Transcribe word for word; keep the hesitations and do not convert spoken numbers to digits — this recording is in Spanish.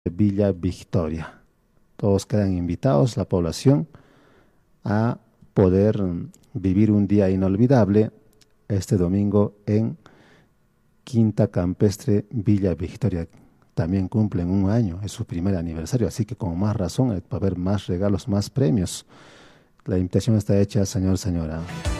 Villa Victoria. Todos quedan invitados, la población, a poder mm, vivir un día inolvidable este domingo en Quinta Campestre Villa Victoria. También cumplen un año, es su primer aniversario, así que con más razón eh, va a haber más regalos, más premios. La invitación está hecha, señor, señora.